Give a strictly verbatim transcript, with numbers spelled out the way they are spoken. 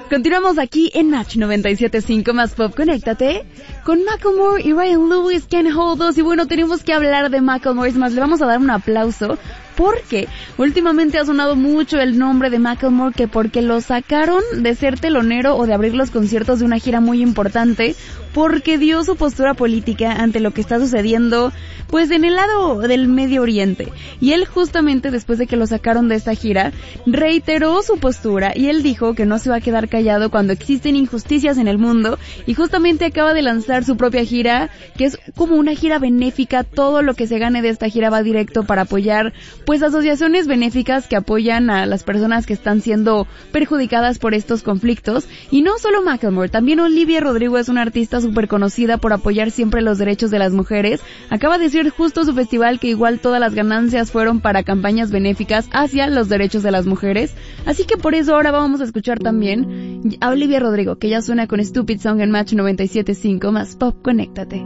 Continuamos aquí en Match noventa y siete punto cinco más Pop. Conéctate con Macklemore y Ryan Lewis, Can't Hold Us. Y bueno, tenemos que hablar de Macklemore. Es más, le vamos a dar un aplauso porque últimamente ha sonado mucho el nombre de Macklemore, que porque lo sacaron de ser telonero o de abrir los conciertos de una gira muy importante, porque dio su postura política ante lo que está sucediendo pues en el lado del Medio Oriente. Y él justamente después de que lo sacaron de esta gira, reiteró su postura y él dijo que no se va a quedar callado cuando existen injusticias en el mundo, y justamente acaba de lanzar su propia gira, que es como una gira benéfica. Todo lo que se gane de esta gira va directo para apoyar pues asociaciones benéficas que apoyan a las personas que están siendo perjudicadas por estos conflictos. Y no solo Macklemore, también Olivia Rodrigo es una artista súper conocida por apoyar siempre los derechos de las mujeres. Acaba de ser justo su festival que igual todas las ganancias fueron para campañas benéficas hacia los derechos de las mujeres. Así que por eso ahora vamos a escuchar también a Olivia Rodrigo, que ya suena con Stupid Song en Match noventa y siete punto cinco más Pop. Conéctate.